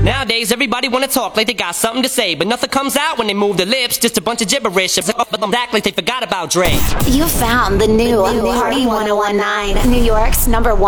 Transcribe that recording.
Nowadays, everybody wanna talk like they got something to say, but nothing comes out when they move their lips, just a bunch of gibberish. Act like they forgot about Dre. You found the new Party 1019, New York's #1